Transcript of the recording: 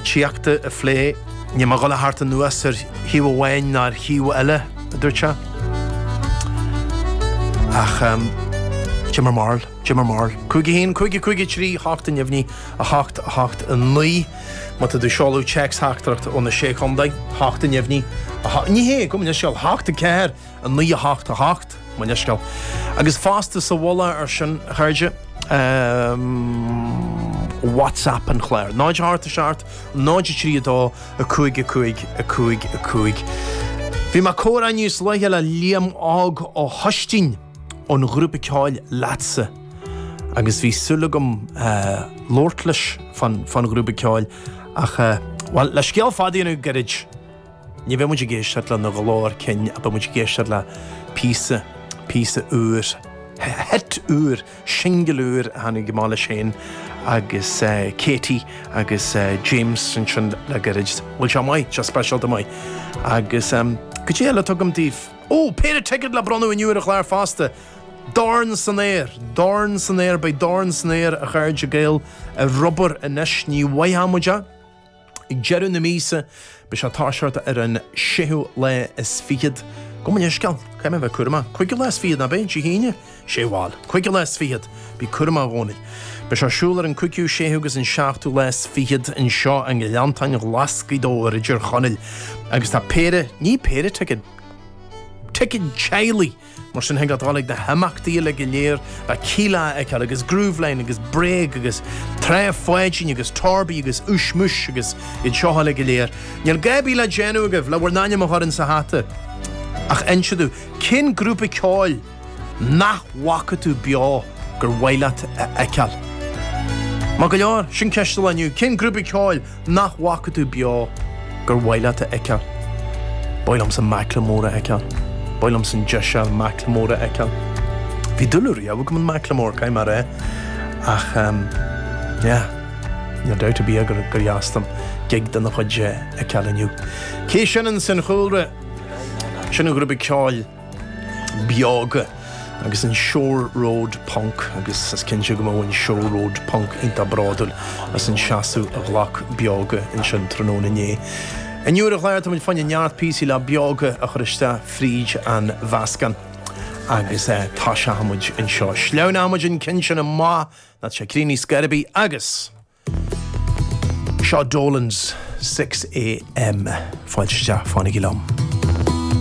tíachta a phlé ní mar gola harta nuas ar hiú bhhain nar hiú eile a dúirte. Ach, Jimmer Marl. Cúigi hín, cúigi trí hácht in jefni a hácht in nui. Mata du seolú checks háchtracht ó na sé chomdaig, hácht in jefni. Ní hé, gom nescal hácht a ceir a nui a hácht, ma nescal. Agus fásta sa wala ar sin chairde, WhatsApp an chléir. Náid hart a seart, náid trí adá a cúig. Bhí ma cór anius leiche le liam ág ó hostín ón grúpa ceáil látsa. Agus bhí sulagam lortlis fan grúpa ceáil. Ach, well, le scial fadaíonú garid. Ní bheith muid géisteart le na gláir cin, a bheith muid géisteart le písa úr. Het úr, single úr hanna gemála sin, agus Katie, agus James sin le garid. Bhil se mai, se special da mai. Agus, go dé le tugam díh. Péidir ticket le bronú in úr a chláir fásta. Darn san éir bei darn san éir a chairde gael a rubber a nes ní waihamuja. Ig jeru na mísa be se táseart ar an séhu le is fiad. Goman iscal, caim bheith curma. Cuig les fiad na ben, si híine? Sé bháil. Cuig les fiad, bí curma gónig. Be se siúlar an cuigiú séhugus an seachtú les fiad an seo an gileantain a lasci dó ar a djur chonil. Agus tá pére, ní pére ticket chaili. Mar sin hegadálaigh de hamachtaí le go léir ba cíla eiceal agus grúvlein agus breig agus tre foiidjin agus torbi agus ushmush agus in seoha le go léir. Níl gaibí le géanú agah le bhar naine mo harann sa hata. Ach enseadú, cin grúpa ceáil nach wacatú beá gur bhaileat eiceal. Má go leor, sin ceistal aniu, cin grúpa ceáil nach wacatú beá gur bhaileat eiceal. Bailam sa Macklemore eiceal. Bailam san Jesha Macklemore eiceal. Bhí dulúr a bhg man Macklemore caim mar Ach, níor doubt a bí gur jaastam gig den nach chuide eiceal aniu. Cé sinan san chulre, sinna grúpa ceáil beaga agus an Shore Road Punk agus as cinse go mhain Shore Road Punk inta brádul as an seaasú a bhlach beaga in sin tróna né. En nuair a chléir tá fanne neart písí le beaga a chuiriste fríd an bhascan agus tá se hamuid in seo. Sleann hamuid in cin sin má na sé críní scarabí agus Shaw Dolan's 6 a.m. fáilte fáinnig i lom.